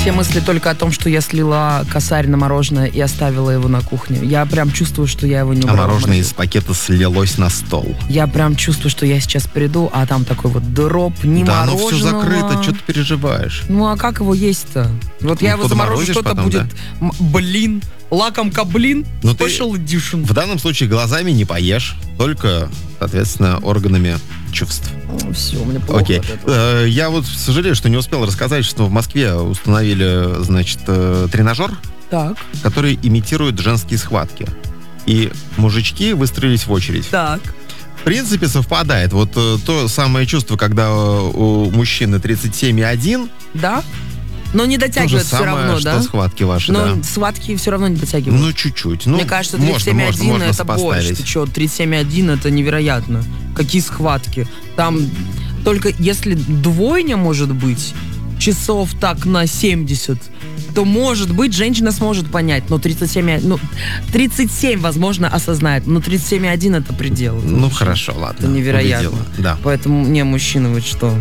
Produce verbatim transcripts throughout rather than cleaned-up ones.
все мысли только о том, что я слила косарь на мороженое и оставила его на кухне. Я прям чувствую, что я его не убрала. А мороженое из пакета слилось на стол. Я прям чувствую, что я сейчас приду, а там такой вот дроп, не да, мороженого. Да, ну все закрыто, что ты переживаешь? Ну, а как его есть-то? Вот ну, я его заморожу, что-то потом, будет, да? блин, лакомка блин, ну, special edition. В данном случае глазами не поешь, только, соответственно, органами чувств. Все, мне плохо. Окей. Э, я вот сожалею, что не успел рассказать, что в Москве установили, значит, э, тренажер, так. который имитирует женские схватки. И мужички выстроились в очередь. Так. В принципе, совпадает. Вот э, то самое чувство, когда у мужчины тридцать семь и один. Да. Но не дотягивает все самое, равно, что да? схватки ваши, Но да. схватки все равно не дотягивают. Ну, чуть-чуть. Ну, мне кажется, тридцать семь и один это больше. Ты что, тридцать семь и один это невероятно. Какие схватки? Там только если двойня может быть, часов так на семьдесят, то, может быть, женщина сможет понять, но тридцать семь, ну, тридцать семь, возможно, осознает, но тридцать семь и один это предел. Это ну, вообще, хорошо, ладно. это невероятно. Да. Поэтому, не, мужчины, вы что?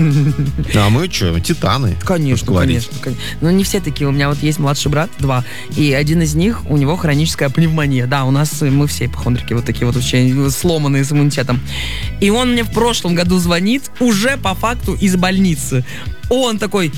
А мы что, титаны? Конечно, конечно, конечно. Но не все такие. У меня вот есть младший брат, два, и один из них, у него хроническая пневмония. Да, у нас, мы все ипохондрики, вот такие вот вообще сломанные с иммунитетом. И он мне в прошлом году звонит, уже по факту из больницы. Он такой...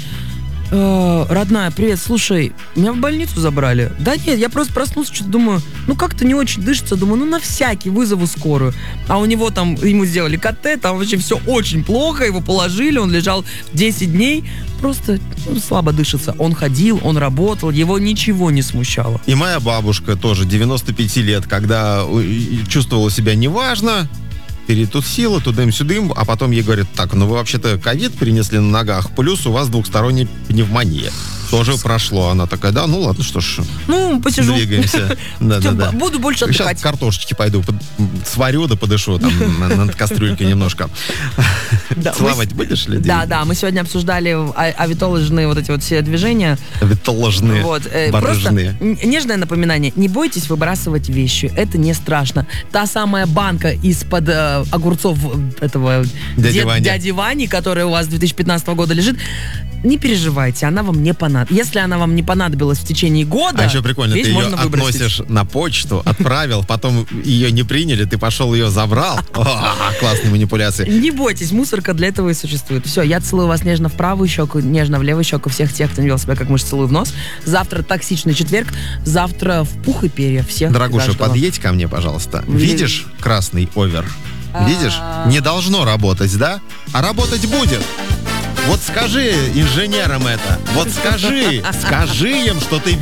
Э, родная, привет, слушай, меня в больницу забрали. Да нет, я просто проснулся, что-то думаю, ну как-то не очень дышится, думаю, ну на всякий вызову скорую. А у него там, ему сделали КТ, там вообще все очень плохо, его положили, он лежал десять дней, просто ну, слабо дышится. Он ходил, он работал, его ничего не смущало. И моя бабушка тоже, девяносто пять лет, когда чувствовала себя неважно, перетусила тудым-сюдым, а потом ей говорят, так, ну вы вообще-то ковид перенесли на ногах, плюс у вас двухсторонняя пневмония. Тоже прошло. Она такая, да, ну ладно, что ж. Ну, посижу. Двигаемся. Да, да, да. Буду больше отдыхать. Сейчас картошечки пойду, под, сварю да подышу там над кастрюлькой немножко. Да, Целовать мы... будешь ли? Да, да, мы сегодня обсуждали авитоложные вот эти вот все движения. Авитоложные, вот, э, барыжные. Просто нежное напоминание. Не бойтесь выбрасывать вещи. Это не страшно. Та самая банка из-под э, огурцов этого дяди, дед, Вани. дяди Вани, которая у вас с две тысячи пятнадцатого года лежит, не переживайте, она вам не понадобится. Если она вам не понадобилась в течение года, а еще прикольно, ты ее относишь на почту, отправил, потом ее не приняли, ты пошел ее забрал. Классные манипуляции. Не бойтесь, мусорка для этого и существует. Все, я целую вас нежно в правую щеку, нежно в левую щеку, всех тех, кто не вел себя как мышь, целую в нос. Завтра токсичный четверг, завтра в пух и перья всех. Дорогуша, подъедь ко мне, пожалуйста. Видишь красный овер? Видишь? Не должно работать, да? А работать будет. Вот скажи инженерам это. Вот скажи, скажи им, что ты